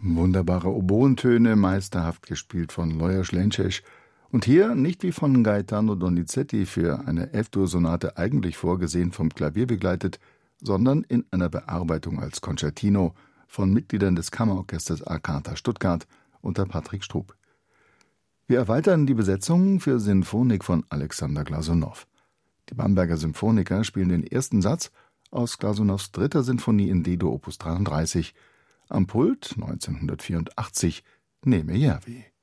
Wunderbare Oboentöne, meisterhaft gespielt von Lajos Lences. Und hier, nicht wie von Gaetano Donizetti für eine F-Dur-Sonate eigentlich vorgesehen vom Klavier begleitet, sondern in einer Bearbeitung als Concertino von Mitgliedern des Kammerorchesters A-Carta Stuttgart unter Patrick Strub. Wir erweitern die Besetzung für Sinfonik von Alexander Glasunow. Die Bamberger Symphoniker spielen den ersten Satz aus Glasunows 3. Sinfonie in D-Dur Opus 33. Am Pult 1984 Neme Järvi.